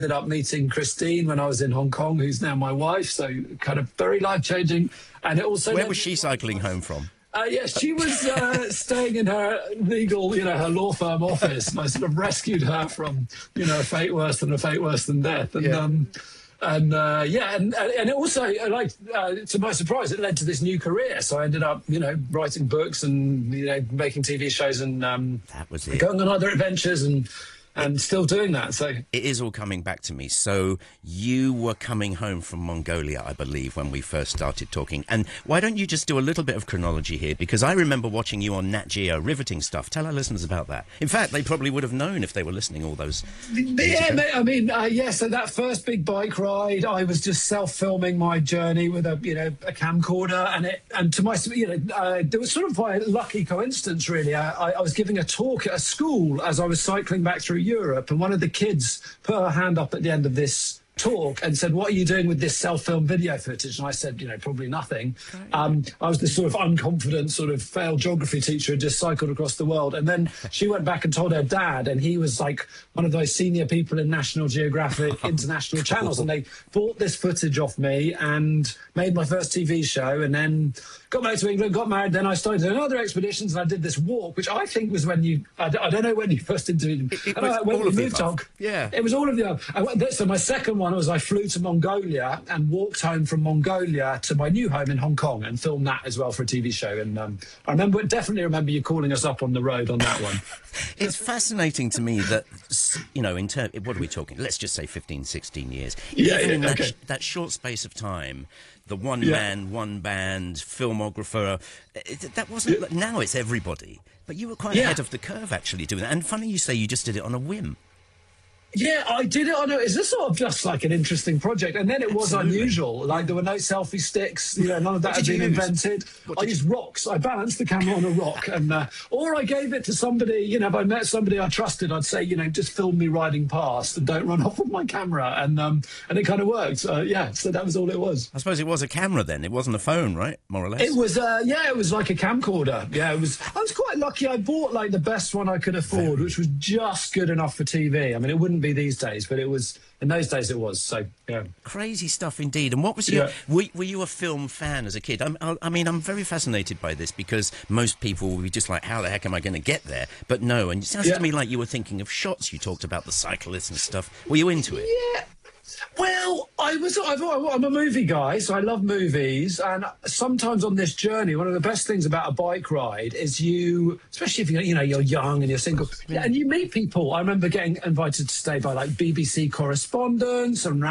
ended up meeting Christine when I was in Hong Kong, who's now my wife, so kind of very life-changing. And it also... Where was she cycling home from? Yes, she was staying in her legal, her law firm office. I sort of rescued her from, a fate worse than death. And, and it also, to my surprise, it led to this new career. So I ended up, writing books and, making TV shows and that was it. Going on other adventures and still doing that. So it is all coming back to me. So you were coming home from Mongolia, I believe, when we first started talking. And why don't you just do a little bit of chronology here? Because I remember watching you on Nat Geo, riveting stuff. Tell our listeners about that. In fact, they probably would have known if they were listening all those Yeah, so that first big bike ride, I was just self-filming my journey with a camcorder, and to my, there was sort of by lucky coincidence, really. I was giving a talk at a school as I was cycling back through Europe, and one of the kids put her hand up at the end of this talk and said, "What are you doing with this self-film video footage?" And I said, probably nothing. I was this sort of unconfident, sort of failed geography teacher who just cycled across the world. And then she went back and told her dad, and he was like one of those senior people in National Geographic international channels, and they bought this footage off me and made my first TV show, and then got back to England, got married. Then I started doing other expeditions, and I did this walk, which I think was when you, I don't know when you first interviewed me. It was all of the above. Yeah. It was all of the above. So my second one was I flew to Mongolia and walked home from Mongolia to my new home in Hong Kong and filmed that as well for a TV show. And I definitely remember you calling us up on the road on that one. It's fascinating to me that, what are we talking? Let's just say 15, 16 years. Even in that short space of time, the one man, one band, filmographer, that wasn't... Now it's everybody. But you were quite ahead of the curve, actually, doing that. And funny you say you just did it on a whim. Yeah, I did it. It's just sort of just like an interesting project, and then it was unusual. Like there were no selfie sticks. None of that had been invented. I used rocks. I balanced the camera on a rock, and or I gave it to somebody. If I met somebody I trusted, I'd say, just film me riding past and don't run off with my camera, and it kind of worked. So that was all it was. I suppose it was a camera then. It wasn't a phone, right? More or less. It was. It was like a camcorder. Yeah, it was. I was quite lucky. I bought like the best one I could afford, which was just good enough for TV. I mean, it wouldn't be these days, but it was in those days. It was. So yeah, crazy stuff indeed. And what was your? Were you a film fan as a kid? I'm very fascinated by this because most people will be just like, how the heck am I going to get there? But no, and it sounds to me like you were thinking of shots. You talked about the cyclists and stuff. Were you into it? Yeah. Well, I'm a movie guy, so I love movies. And sometimes on this journey, one of the best things about a bike ride is especially if you're young and you're single, and you meet people. I remember getting invited to stay by like BBC correspondents and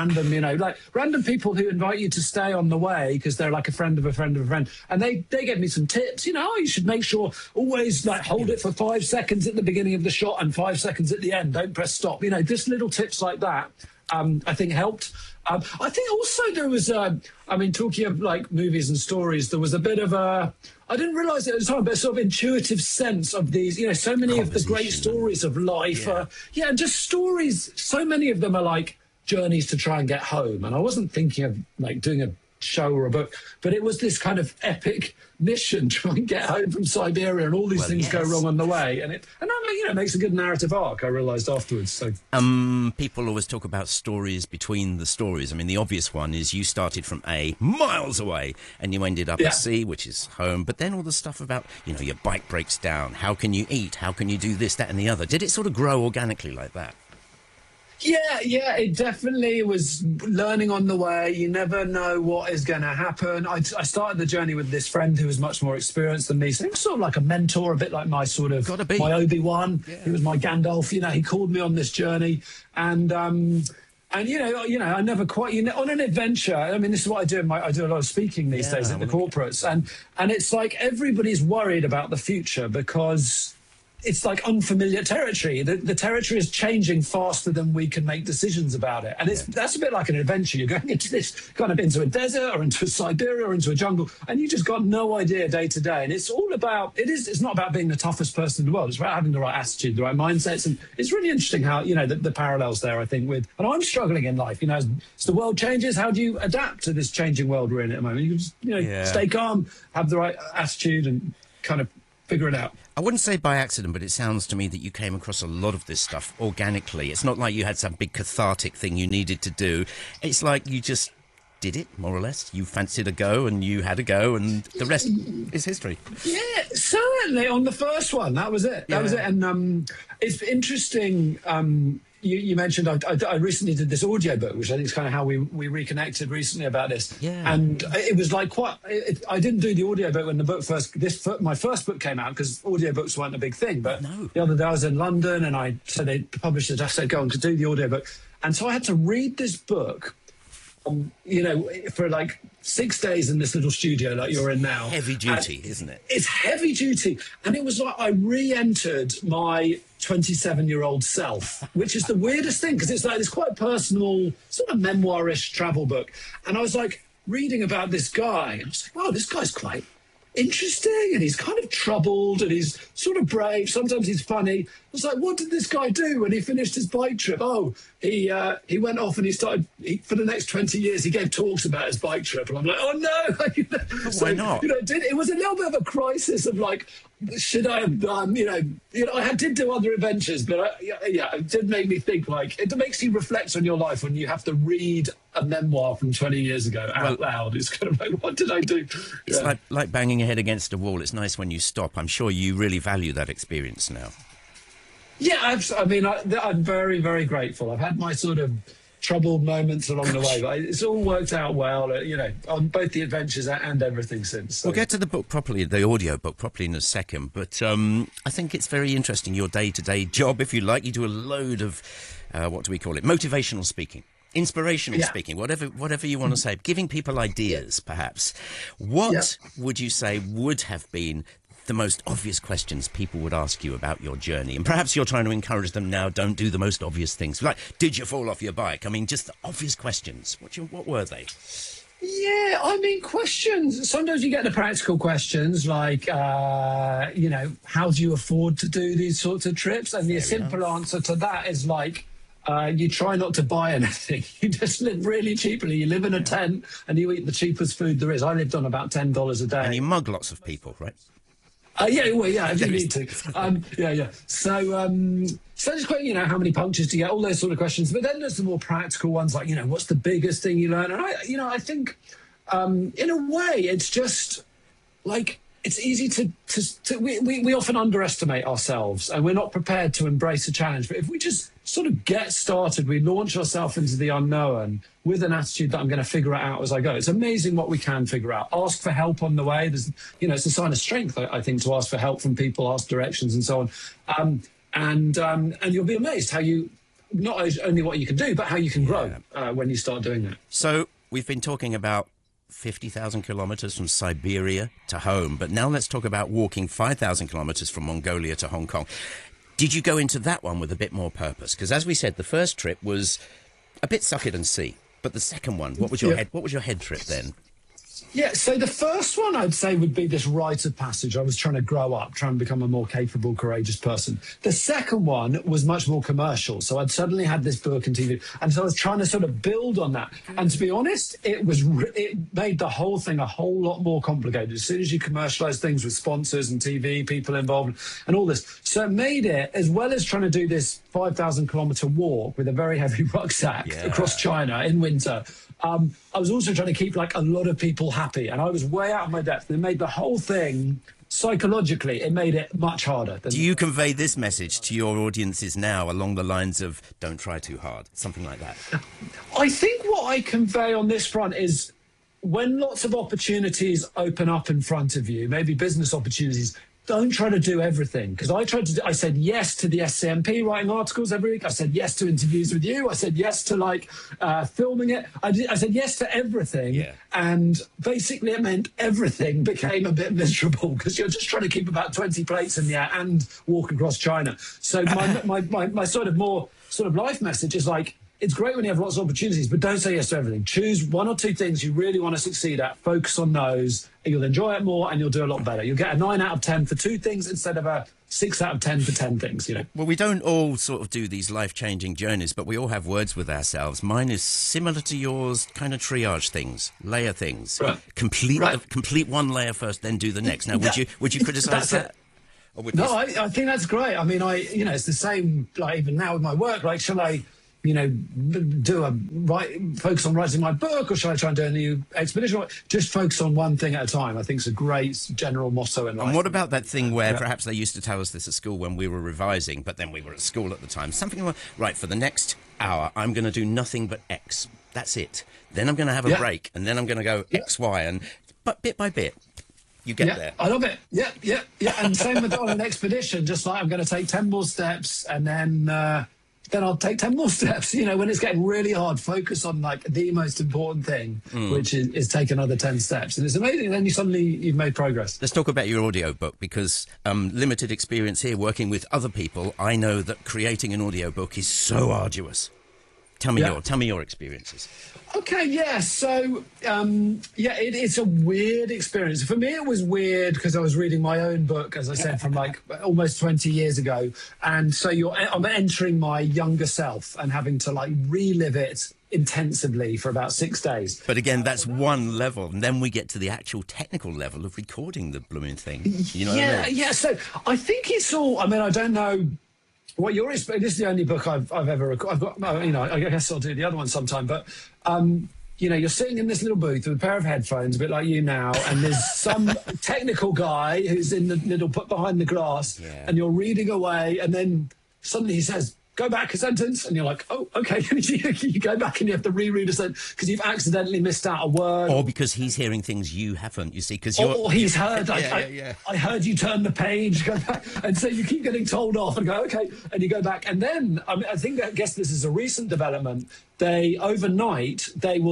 random people who invite you to stay on the way because they're like a friend of a friend of a friend. And they gave me some tips. You should make sure always hold it for 5 seconds at the beginning of the shot and 5 seconds at the end. Don't press stop. Just little tips like that. I think helped. I think also there was, talking of like movies and stories, there was a bit of I didn't realise it at the time, but a sort of intuitive sense of these, so many of the great stories of life. And just stories, so many of them are like journeys to try and get home. And I wasn't thinking of like doing a show or a book, but it was this kind of epic mission try and get home from Siberia, and all these things go wrong on the way, and it makes a good narrative arc. I realised afterwards. So people always talk about stories between the stories. I mean, the obvious one is you started from A, miles away, and you ended up at C, which is home. But then all the stuff about your bike breaks down. How can you eat? How can you do this, that, and the other? Did it sort of grow organically like that? Yeah, it definitely was learning on the way. You never know what is going to happen. I started the journey with this friend who was much more experienced than me. So he was sort of like a mentor, a bit like my sort of my Obi-Wan. Yeah. He was my Gandalf. He called me on this journey, and I never quite on an adventure. I mean, this is what I do. I do a lot of speaking these days at the corporates, and it's like everybody's worried about the future because it's like unfamiliar territory. The territory is changing faster than we can make decisions about it. And that's a bit like an adventure. You're going into into a desert or into Siberia or into a jungle, and you just got no idea day to day. And it's all about, it's not about being the toughest person in the world. It's about having the right attitude, the right mindsets. And it's really interesting how, the parallels there, I think, and I'm struggling in life, as the world changes, how do you adapt to this changing world we're in at the moment? You just, stay calm, have the right attitude and kind of figure it out. I wouldn't say by accident, but it sounds to me that you came across a lot of this stuff organically. It's not like you had some big cathartic thing you needed to do. It's like you just did it, more or less. You fancied a go and you had a go, and the rest is history. Yeah, certainly on the first one, that was it. That was it. And it's interesting. You mentioned I recently did this audiobook, which I think is kind of how we reconnected recently about this. Yeah. And it was like I didn't do the audiobook when the book my first book came out, because audiobooks weren't a big thing. But the other day I was in London and they published it. I said, go on to do the audiobook. And so I had to read this book, for like 6 days in this little studio like you're in now. Heavy duty, isn't it? It's heavy duty. And it was like I re-entered my 27-year-old self, which is the weirdest thing, because it's like this quite personal, sort of memoirish travel book. And I was like reading about this guy, and I was like, wow, this guy's quite interesting, and he's kind of troubled, and he's sort of brave. Sometimes he's funny. I was like, what did this guy do when he finished his bike trip? Oh, he went off and for the next 20 years, he gave talks about his bike trip. And I'm like, oh no. Why not? It was a little bit of a crisis of like, should I have done, I did do other adventures, but it did make me think, like, it makes you reflect on your life when you have to read a memoir from 20 years ago out loud. It's kind of like, what did I do? It's like banging your head against a wall. It's nice when you stop. I'm sure you really value that experience now. Yeah, I'm very, very grateful. I've had my sort of troubled moments along the way, but it's all worked out well, on both the adventures and everything since. So. We'll get to the book properly, the audio book properly in a second, but I think it's very interesting, your day-to-day job, if you like. You do a load of, what do we call it, motivational speaking. Inspirational speaking, whatever you want to say, giving people ideas, perhaps. What would you say would have been the most obvious questions people would ask you about your journey? And perhaps you're trying to encourage them now, don't do the most obvious things. Like, did you fall off your bike? I mean, just the obvious questions. What were they? Yeah, questions. Sometimes you get the practical questions like, how do you afford to do these sorts of trips? And the simple answer to that is like, you try not to buy anything. You just live really cheaply. You live in a tent and you eat the cheapest food there is. I lived on about $10 a day. And you mug lots of people, right? If you need to. So just quite, how many punctures do you get? All those sort of questions. But then there's the more practical ones, like, what's the biggest thing you learn? And I think, in a way, it's just like, it's easy we often underestimate ourselves, and we're not prepared to embrace a challenge. But if we just sort of get started, we launch ourselves into the unknown with an attitude that I'm going to figure it out as I go. It's amazing what we can figure out. Ask for help on the way. There's, it's a sign of strength, I think, to ask for help from people, ask directions and so on. And you'll be amazed how you, not only what you can do, but how you can grow when you start doing that. So we've been talking about 50,000 kilometres from Siberia to home, but now let's talk about walking 5,000 kilometres from Mongolia to Hong Kong. Did you go into that one with a bit more purpose? Because as we said, the first trip was a bit suck it and see, but the second one, what was your head trip then? Yeah, so the first one I'd say would be this rite of passage. I was trying to grow up, trying to become a more capable, courageous person. The second one was much more commercial. So I'd suddenly had this book and TV, and so I was trying to sort of build on that. And to be honest, it made the whole thing a whole lot more complicated. As soon as you commercialize things with sponsors and TV, people involved, and all this. So it made it, as well as trying to do this 5,000 kilometer walk with a very heavy rucksack across China in winter, I was also trying to keep like a lot of people happy, and I was way out of my depth. It made the whole thing, psychologically, it made it much harder. Do you convey this message to your audiences now along the lines of don't try too hard, something like that? I think what I convey on this front is when lots of opportunities open up in front of you, maybe business opportunities, don't try to do everything. Because I said yes to the SCMP, writing articles every week. I said yes to interviews with you. I said yes to filming it. I said yes to everything. Yeah. And basically it meant everything became a bit miserable because you're just trying to keep about 20 plates in the air and walk across China. So my sort of more sort of life message is like, it's great when you have lots of opportunities, but don't say yes to everything. Choose one or two things you really want to succeed at, focus on those, and you'll enjoy it more and you'll do a lot better. You'll get a 9 out of 10 for 2 things instead of a 6 out of 10 for 10 things, Well, we don't all sort of do these life-changing journeys, but we all have words with ourselves. Mine is similar to yours, kind of triage things, layer things. Right. Complete one layer first, then do the next. Now, would you criticise that? No, I think that's great. I mean, it's the same, like, even now with my work, like, shall I, focus on writing my book, or shall I try and do a new expedition? Just focus on one thing at a time, I think, is a great general motto in life. And what about that thing where perhaps they used to tell us this at school when we were revising, but then we were at school at the time, something like, right, for the next hour, I'm going to do nothing but X. That's it. Then I'm going to have a break, and then I'm going to go X, Y, but bit by bit. You get there. I love it. Yeah. And same with on an expedition, just like I'm going to take 10 more steps, and then I'll take 10 more steps. When it's getting really hard, focus on like the most important thing, which is take another 10 steps. And it's amazing. And then you've made progress. Let's talk about your audiobook, because limited experience here working with other people, I know that creating an audiobook is so arduous. Tell me your experiences. Okay, yeah. So, it's a weird experience. For me, it was weird because I was reading my own book, as I said, from like almost 20 years ago. And so I'm entering my younger self and having to like relive it intensively for about 6 days. But again, that's one level. And then we get to the actual technical level of recording the blooming thing. You know what I mean? Yeah. So I think it's all, I don't know. What your experience? This is the only book I've ever recorded. I've got, I guess I'll do the other one sometime. But you're sitting in this little booth with a pair of headphones, a bit like you now, and there's some technical guy who's in the little put behind the glass, and you're reading away, and then suddenly he says, "Go back a sentence," and you're like, "Oh, okay." You go back and you have to reread a sentence because you've accidentally missed out a word, or because he's hearing things you haven't. You see, because or he's heard. I heard you turn the page, go back, and so you keep getting told off and go, "Okay," and you go back, and then I guess this is a recent development. Overnight,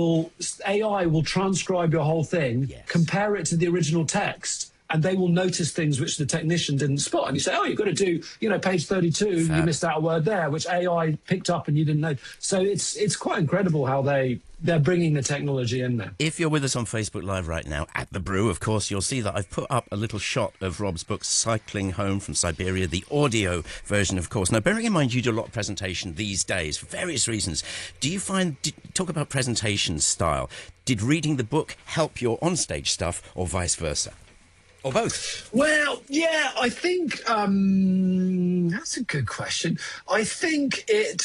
AI will transcribe your whole thing, compare it to the original text, and they will notice things which the technician didn't spot. And you say, oh, you've got to do, page 32, you missed out a word there, which AI picked up and you didn't know. So it's quite incredible how they're bringing the technology in there. If you're with us on Facebook Live right now, at The Brew, of course, you'll see that I've put up a little shot of Rob's book, Cycling Home from Siberia, the audio version, of course. Now, bearing in mind you do a lot of presentation these days for various reasons, talk about presentation style. Did reading the book help your onstage stuff or vice versa? Or both? Well, yeah, I think that's a good question. I think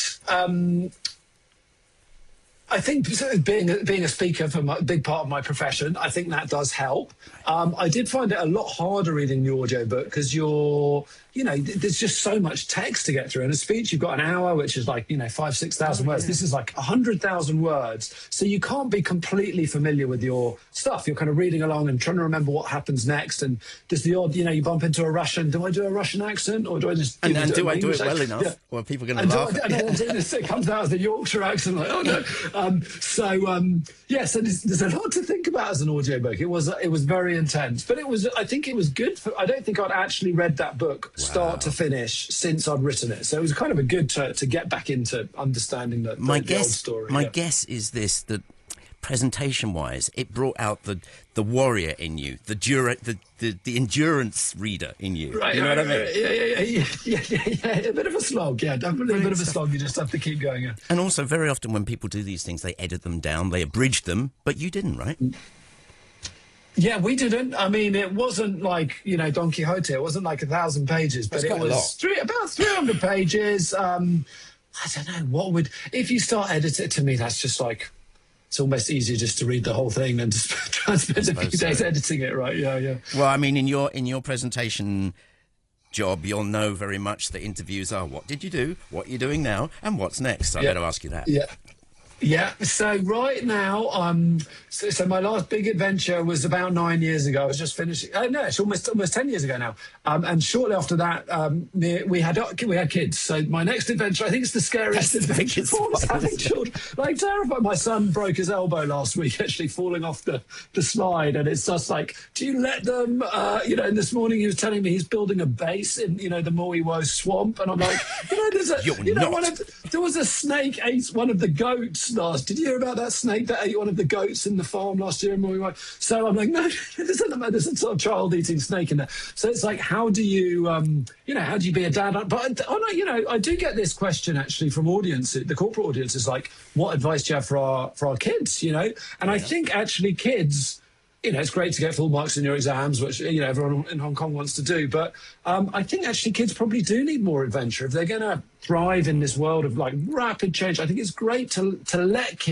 being a speaker for a big part of my profession, I think that does help. I did find it a lot harder reading the audiobook because there's just so much text to get through. In a speech, you've got an hour, which is like, 5,000-6,000 words. This is like 100,000 words. So you can't be completely familiar with your stuff. You're kind of reading along and trying to remember what happens next. And does the odd, you bump into a Russian, do I do a Russian accent or do I just... And do I do it well enough? Yeah. Or are people going to laugh? It comes out as the Yorkshire accent, like, oh no. So there's a lot to think about as an audiobook. It was very intense, but I think it was good I don't think I'd actually read that book start to finish since I'd written it. So it was kind of a good to get back into understanding the old story. My guess is this, that presentation-wise, it brought out the warrior in you, the endurance reader in you. Right, you know what I mean? Yeah. A bit of a slog, definitely a bit of a slog. You just have to keep going. Yeah. And also, very often when people do these things, they edit them down, they abridge them, but you didn't, right? Yeah, we didn't. I mean, it wasn't like, Don Quixote. It wasn't like 1,000 pages, but it was about 300 pages. I don't know, if you start editing, to me, that's just like, it's almost easier just to read the whole thing than to try and spend a few days editing it, right? Yeah. Well, I mean, in your presentation job, you'll know very much the interviews are, what did you do, what you're doing now, and what's next. I better ask you that. Yeah, so right now, so my last big adventure was about 9 years ago. I was just finishing. No, it's almost 10 years ago now. And shortly after that, we had kids. So my next adventure, I think it's the scariest adventure for us, having children. Like, terrified. My son broke his elbow last week, actually falling off the slide, and it's just like, do you let them? And this morning he was telling me he's building a base in the Moiwo swamp, and I'm like, there was a snake ate one of the goats. Did you hear about that snake that ate one of the goats in the farm last year in Moiwo? So I'm like, no, there's a sort of child-eating snake in there. So it's like, how do you, how do you be a dad? But I do get this question actually from the corporate audience is like, what advice do you have for our kids? And I think actually kids it's great to get full marks in your exams, which, everyone in Hong Kong wants to do. But I think actually kids probably do need more adventure. If they're going to thrive in this world of like rapid change, I think it's great to let kids